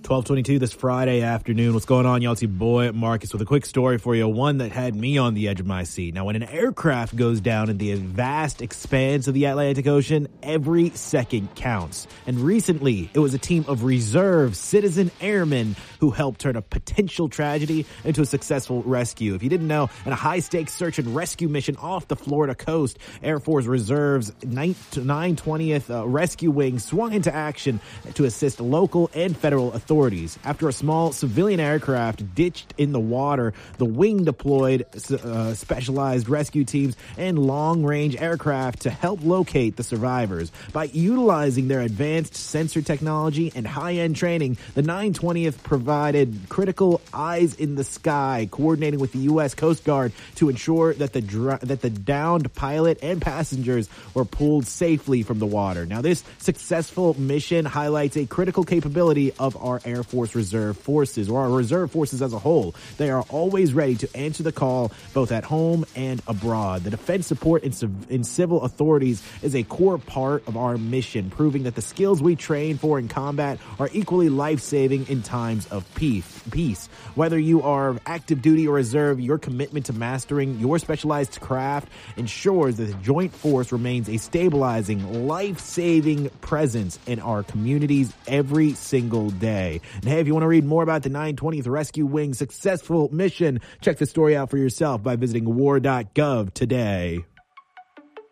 12:22 this Friday afternoon. What's going on, y'all? It's your boy Marcus with a quick story for you, one that had me on the edge of my seat. Now, when an aircraft goes down in the vast expanse of the Atlantic Ocean, every second counts. And recently, it was a team of reserve citizen airmen who helped turn a potential tragedy into a successful rescue. If you didn't know, in a high-stakes search and rescue mission off the Florida coast, Air Force Reserve's 920th Rescue Wing swung into action to assist local and federal authorities. After a small civilian aircraft ditched in the water, the wing deployed specialized rescue teams and long-range aircraft to help locate the survivors. By utilizing their advanced sensor technology and high-end training, the 920th provided critical eyes in the sky, coordinating with the U.S. Coast Guard to ensure that the downed pilot and passengers were pulled safely from the water. Now, this successful mission highlights a critical capability of our Air Force Reserve Forces, or our reserve forces as a whole. They are always ready to answer the call, both at home and abroad. The defense support in civil authorities is a core part of our mission, proving that the skills we train for in combat are equally life-saving in times of peace. Whether you are active duty or reserve, your commitment to mastering your specialized craft ensures that the joint force remains a stabilizing, life-saving presence in our communities every single day. And hey, if you want to read more about the 920th Rescue Wing's successful mission, check the story out for yourself by visiting war.gov today.